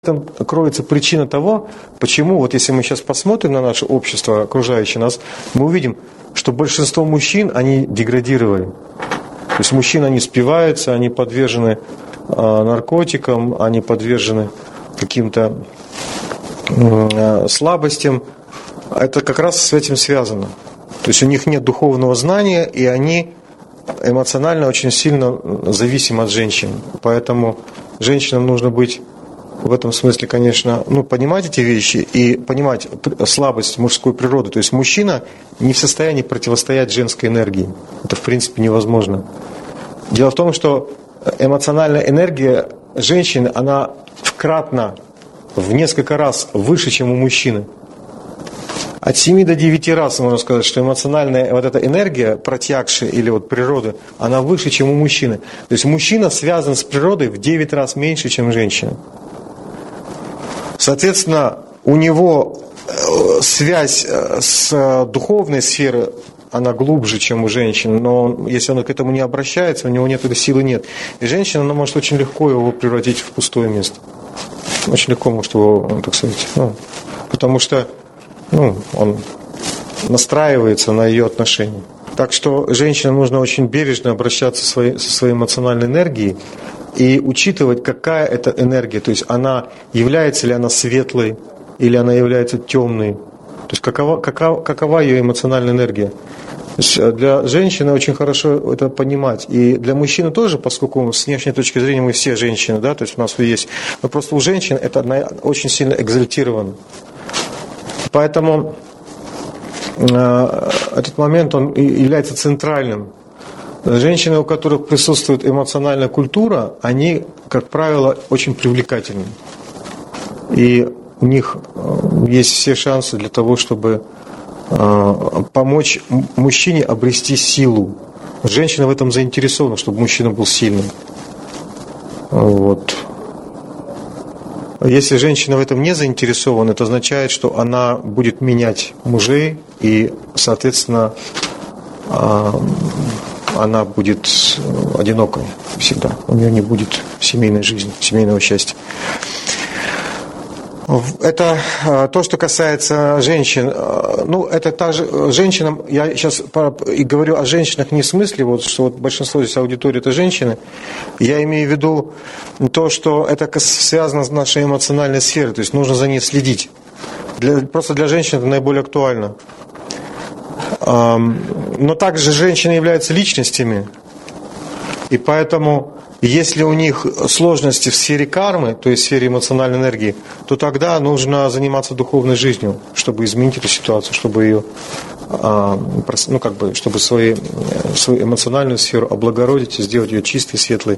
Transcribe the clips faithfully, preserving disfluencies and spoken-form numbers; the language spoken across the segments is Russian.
этом кроется причина того, почему, вот если мы сейчас посмотрим на наше общество, окружающее нас, мы увидим, что большинство мужчин, они деградировали. То есть мужчины, они спиваются, они подвержены э, наркотикам, они подвержены каким-то э, слабостям. Это как раз с этим связано. То есть у них нет духовного знания, и они эмоционально очень сильно зависимы от женщин. Поэтому женщинам нужно быть в этом смысле, конечно, ну, понимать эти вещи и понимать слабость мужской природы. То есть мужчина не в состоянии противостоять женской энергии. Это, в принципе, невозможно. Дело в том, что эмоциональная энергия женщины, она вкратно, в несколько раз выше, чем у мужчины. От семи до девяти раз можно сказать, что эмоциональная вот эта энергия, протягшая или вот природы, она выше, чем у мужчины. То есть мужчина связан с природой в девять раз меньше, чем женщина. Соответственно, у него связь с духовной сферой, она глубже, чем у женщины, но он, если он к этому не обращается, у него нет этой силы, нет. И женщина, она может очень легко его превратить в пустое место. Очень легко может его, так сказать, ну, потому что ну, он настраивается на ее отношения. Так что женщинам нужно очень бережно обращаться со своей, со своей эмоциональной энергией и учитывать, какая это энергия. То есть она, является ли она светлой или она является темной. То есть какова, какова, какова ее эмоциональная энергия. То есть для женщины очень хорошо это понимать. И для мужчины тоже, поскольку с внешней точки зрения мы все женщины, да, то есть у нас есть. Но просто у женщин это очень сильно экзальтировано. Поэтому э, этот момент он является центральным. Женщины, у которых присутствует эмоциональная культура, они, как правило, очень привлекательны. И у них есть все шансы для того, чтобы э, помочь мужчине обрести силу. Женщина в этом заинтересована, чтобы мужчина был сильным. Вот. Если женщина в этом не заинтересована, это означает, что она будет менять мужей и, соответственно, э, она будет одинокой всегда. У нее не будет семейной жизни, семейного счастья. Это то, что касается женщин. Ну, это также женщинам, я сейчас и говорю о женщинах не в смысле, вот, что вот большинство здесь аудитории это женщины. Я имею в виду то, что это связано с нашей эмоциональной сферой, то есть нужно за ней следить. Для, просто для женщин это наиболее актуально. Но также женщины являются личностями, и поэтому, если у них сложности в сфере кармы, то есть в сфере эмоциональной энергии, то тогда нужно заниматься духовной жизнью, чтобы изменить эту ситуацию, чтобы ее, ну как бы, чтобы свою, свою эмоциональную сферу облагородить и сделать ее чистой, светлой.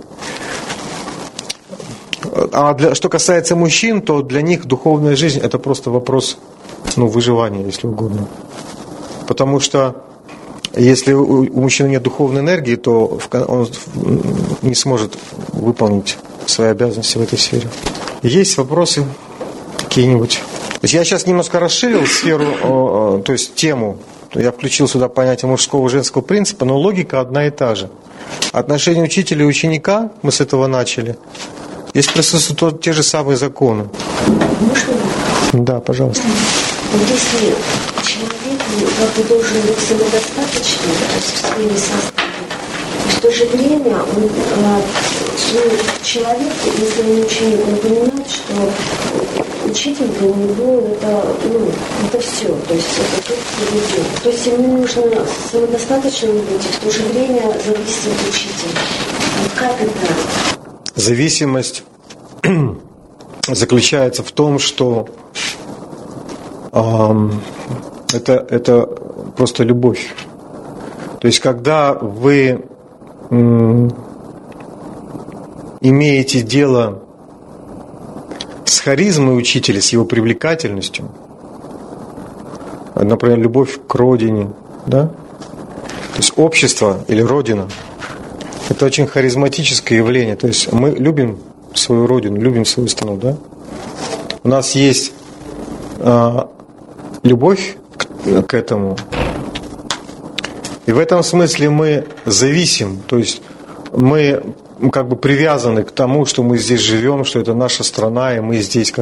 А для, что касается мужчин, то для них духовная жизнь это просто вопрос, ну, выживания, если угодно. Потому что если у мужчины нет духовной энергии, то он не сможет выполнить свои обязанности в этой сфере. Есть вопросы какие-нибудь? То есть я сейчас немножко расширил сферу, то есть тему. Я включил сюда понятие мужского и женского принципа, но логика одна и та же. Отношения учителя и ученика, мы с этого начали. Здесь присутствуют те же самые законы. Можно? Да, пожалуйста. Если человек как бы должен быть самодостаточным, то есть в своей сознании, в то же время он, человек, если он ученик, он понимает, что учитель для него это, ну, это все, то есть это тот, кто ведет. То есть ему нужно самодостаточным быть, и в то же время зависеть от учителя. Вот как это? Зависимость заключается в том, что Это, это просто любовь. То есть, когда вы м, имеете дело с харизмой учителя, с его привлекательностью, например, любовь к родине, да? То есть общество или родина, это очень харизматическое явление. То есть мы любим свою родину, любим свою страну, да? У нас есть а, любовь к этому. И в этом смысле мы зависим, то есть мы как бы привязаны к тому, что мы здесь живем, что это наша страна, и мы здесь